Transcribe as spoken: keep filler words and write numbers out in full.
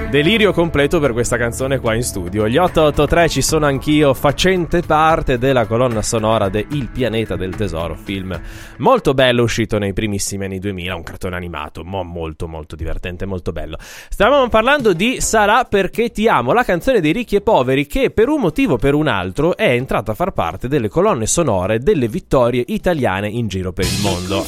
Delirio completo per questa canzone qua in studio. Gli otto otto tre ci sono anch'io, facente parte della colonna sonora de Il pianeta del tesoro, film molto bello, uscito nei primissimi anni duemila, un cartone animato mo molto molto divertente, molto bello. Stavamo parlando di Sarà perché ti amo, la canzone dei ricchi e poveri che per un motivo o per un altro è entrata a far parte delle colonne sonore delle vittorie italiane in giro per il mondo.